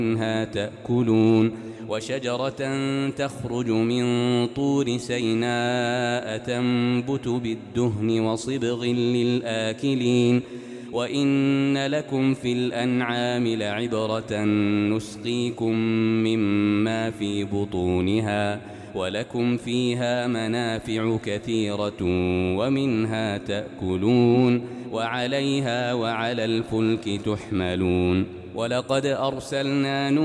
ومنها تأكلون وشجرة تخرج من طور سيناء تنبت بالدهن وصبغ للآكلين وإن لكم في الأنعام لعبرة نسقيكم مما في بطونها ولكم فيها منافع كثيرة ومنها تأكلون وعليها وعلى الفلك تحملون ولقد أرسلنا